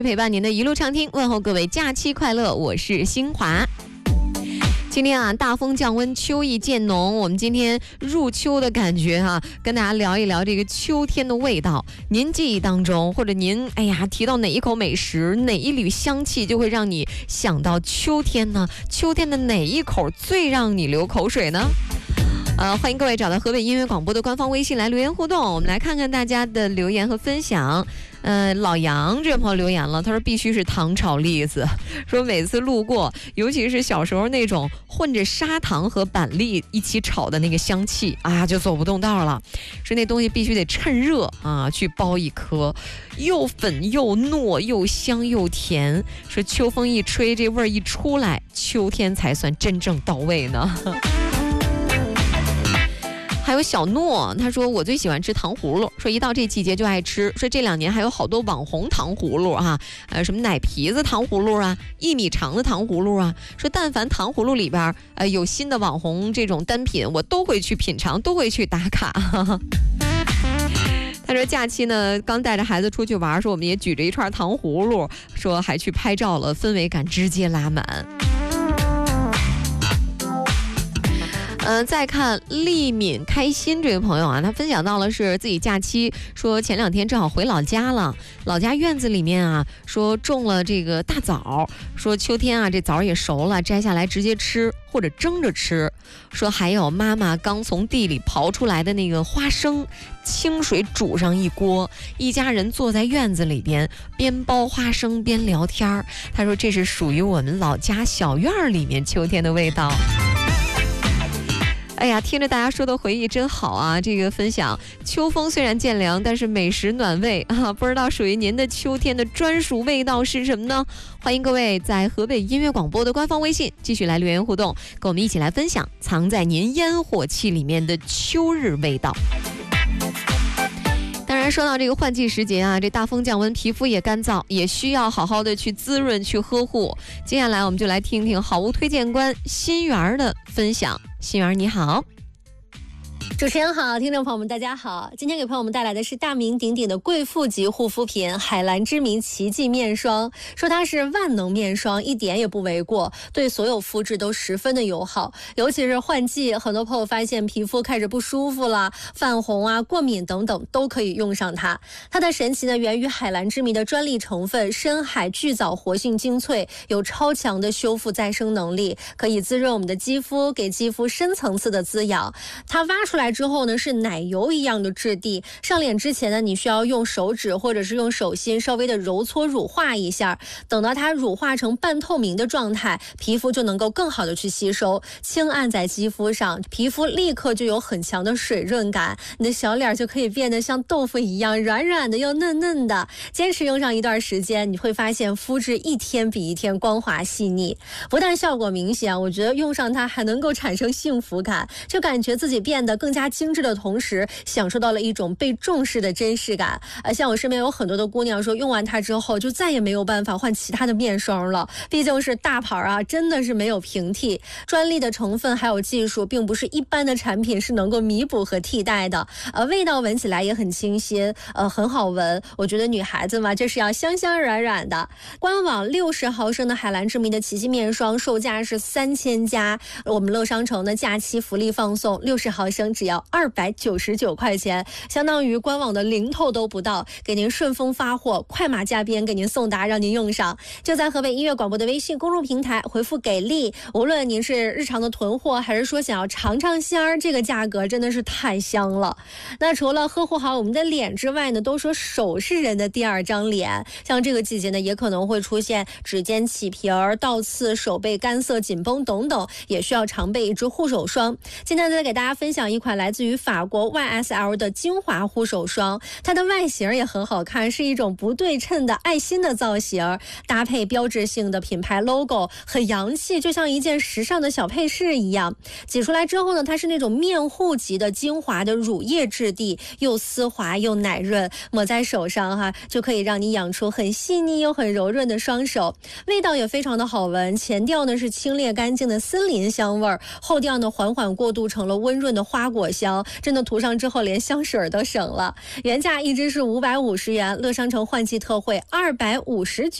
陪伴您的一路畅听，问候各位假期快乐，我是新华。今天啊，大风降温，秋意渐浓。我们今天入秋的感觉跟大家聊一聊这个秋天的味道。您记忆当中，或者您提到哪一口美食，哪一缕香气，就会让你想到秋天呢？秋天的哪一口最让你流口水呢？欢迎各位找到河北音乐广播的官方微信来留言互动，我们来看看大家的留言和分享。老杨这朋友留言了，他说必须是糖炒栗子，说每次路过，尤其是小时候那种混着砂糖和板栗一起炒的那个香气就走不动道了。说那东西必须得趁热去剥一颗，又粉又糯又香又甜。说秋风一吹，这味儿一出来，秋天才算真正到位呢。还有小诺，他说我最喜欢吃糖葫芦，说一到这季节就爱吃，说这2年还有好多网红糖葫芦什么奶皮子糖葫芦1米长的糖葫芦说但凡糖葫芦里边有新的网红这种单品，我都会去品尝，都会去打卡。他说假期呢刚带着孩子出去玩，说我们也举着一串糖葫芦，说还去拍照了，氛围感直接拉满。再看丽敏开心这位朋友他分享到了是自己假期，说前2天正好回老家了，老家院子里面说种了这个大枣，说秋天这枣也熟了，摘下来直接吃或者蒸着吃。说还有妈妈刚从地里刨出来的那个花生，清水煮上一锅，一家人坐在院子里边边剥花生边聊天。他说这是属于我们老家小院里面秋天的味道。听着大家说的回忆真好这个分享，秋风虽然渐凉，但是美食暖胃不知道属于您的秋天的专属味道是什么呢？欢迎各位在河北音乐广播的官方微信继续来留言互动，跟我们一起来分享藏在您烟火气里面的秋日味道。当然说到这个换季时节这大风降温，皮肤也干燥，也需要好好的去滋润去呵护。接下来我们就来听听好物推荐官心媛的分享。心媛你好。 主持人好，听众朋友们大家好，今天给朋友们带来的是大名鼎鼎的贵妇级护肤品海蓝之谜奇迹面霜。说它是万能面霜一点也不为过，对所有肤质都十分的友好，尤其是换季，很多朋友发现皮肤开始不舒服了，泛红过敏等等，都可以用上它。它的神奇呢源于海蓝之谜的专利成分深海巨藻活性精粹，有超强的修复再生能力，可以滋润我们的肌肤，给肌肤深层次的滋养。它挖出来之后呢是奶油一样的质地，上脸之前呢你需要用手指或者是用手心稍微的揉搓乳化一下，等到它乳化成半透明的状态，皮肤就能够更好的去吸收，轻按在肌肤上，皮肤立刻就有很强的水润感，你的小脸就可以变得像豆腐一样软软的又嫩嫩的。坚持用上一段时间，你会发现肤质一天比一天光滑细腻，不但效果明显，我觉得用上它还能够产生幸福感，就感觉自己变得更加精致的同时，享受到了一种被重视的真实感。像我身边有很多的姑娘说，用完它之后就再也没有办法换其他的面霜了，毕竟是大牌真的是没有平替。专利的成分还有技术，并不是一般的产品是能够弥补和替代的。味道闻起来也很清新，很好闻。我觉得女孩子嘛，这是要香香软软的。官网60毫升的海蓝之谜的奇迹面霜，售价是3000加，我们乐商城的假期福利放送，60毫升只要299块钱，相当于官网的零头都不到，给您顺丰发货，快马加鞭给您送达，让您用上。就在河北音乐广播的微信公众平台回复给力，无论您是日常的囤货，还是说想要尝尝鲜儿，这个价格真的是太香了。那除了呵护好我们的脸之外呢，都说手是人的第2张脸，像这个季节呢，也可能会出现指尖起皮儿、倒刺、手背干涩紧绷等等，也需要常备一支护手霜。今天再给大家分享一款来自于法国 YSL 的精华护手霜，它的外形也很好看，是一种不对称的爱心的造型，搭配标志性的品牌 logo， 很洋气，就像一件时尚的小配饰一样。挤出来之后呢，它是那种面护级的精华的乳液质地，又丝滑又奶润，抹在手上就可以让你养出很细腻又很柔润的双手。味道也非常的好闻，前调呢是清冽干净的森林香味儿，后调呢缓缓过渡成了温润的花果果香，真的涂上之后连香水都省了。原价一支是550元，乐商城换季特惠259。